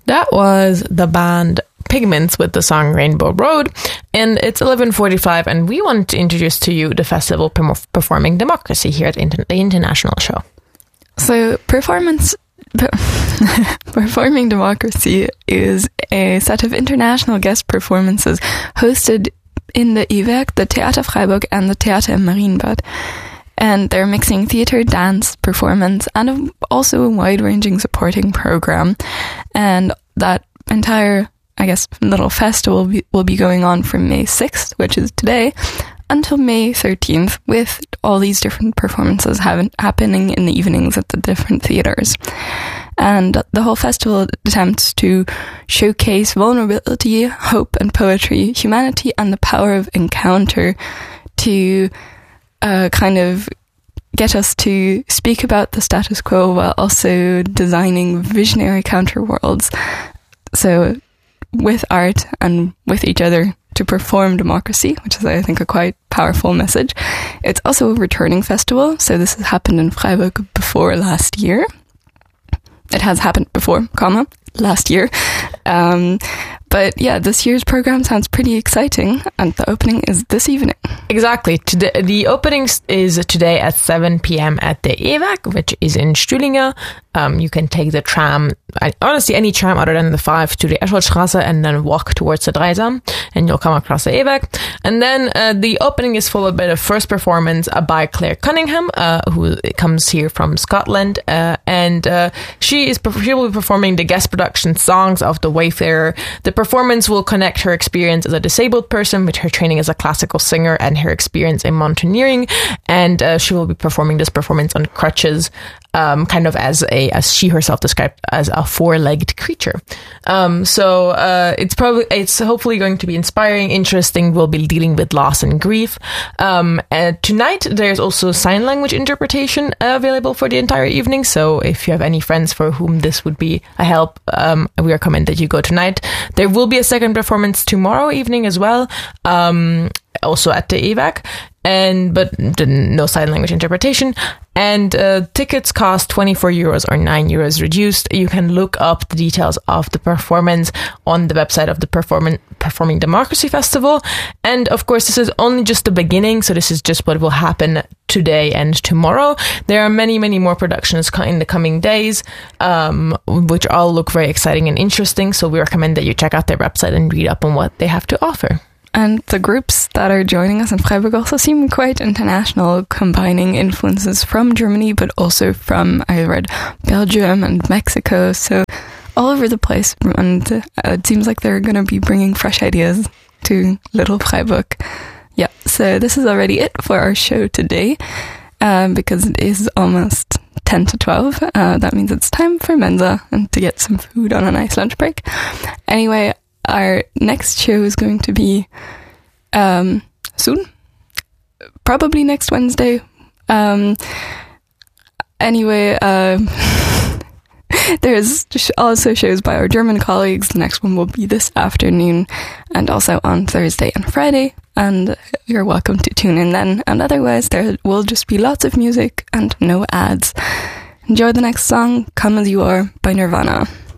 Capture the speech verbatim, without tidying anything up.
That was the band Pigments with the song Rainbow Road, and it's eleven forty-five, and we want to introduce to you the festival Performing Democracy here at Inter- the International Show. So performance Performing Democracy is a set of international guest performances hosted in the I W A C, the Theater Freiburg, and the Theater im Marienbad. And they're mixing theater, dance, performance, and also a wide-ranging supporting program. And that entire, I guess, little festival will be, will be going on from May sixth, which is today, until May thirteenth, with all these different performances having, happening in the evenings at the different theaters. And the whole festival attempts to showcase vulnerability, hope and poetry, humanity, and the power of encounter to uh, kind of get us to speak about the status quo while also designing visionary counterworlds. So with art and with each other to perform democracy, which is, I think, a quite powerful message. It's also a returning festival, so this has happened in Freiburg before last year. It has happened before, comma, last year. Um, but yeah, this year's program sounds pretty exciting, and the opening is this evening. Exactly. Today, the opening is today at seven p.m. at the I W A C, which is in Stühlinge. Um, you can take the tram, honestly, any tram other than the five to the Escholstrasse, and then walk towards the Dreisam, and you'll come across the I W A C. And then uh, the opening is followed by the first performance uh, by Claire Cunningham, uh, who comes here from Scotland, uh, and uh, she is she will be performing the guest production Songs of the Wayfarer. The performance will connect her experience as a disabled person with her training as a classical singer and her experience in mountaineering, and uh, she will be performing this performance on crutches, um, kind of as a as she herself described as a four-legged creature. Um, so uh, it's probably it's hopefully going to be inspiring, interesting. We'll be dealing with loss and grief. Um, and tonight there's also sign language interpretation uh, available for the entire evening. So if you have any friends for whom this would be a help, um, we recommend that you go tonight. There will be a second performance tomorrow evening as well. Um, also at the I W A C, and but no sign language interpretation. And uh, tickets cost twenty-four euros or nine euros reduced. You can look up the details of the performance on the website of the Perform- Performing Democracy Festival. And of course, this is only just the beginning, so this is just what will happen today and tomorrow. There are many, many more productions in the coming days, um, which all look very exciting and interesting. So we recommend that you check out their website and read up on what they have to offer. And the groups that are joining us in Freiburg also seem quite international, combining influences from Germany, but also from, I read, Belgium and Mexico, so all over the place. And uh, it seems like they're going to be bringing fresh ideas to little Freiburg. Yeah, so this is already it for our show today, um, because it is almost ten to twelve. Uh, that means it's time for Mensa and to get some food on a nice lunch break. Anyway, our next show is going to be um, soon, probably next Wednesday. Um, anyway, uh, there's also shows by our German colleagues. The next one will be this afternoon, and also on Thursday and Friday. And you're welcome to tune in then. And otherwise, there will just be lots of music and no ads. Enjoy the next song, Come As You Are by Nirvana.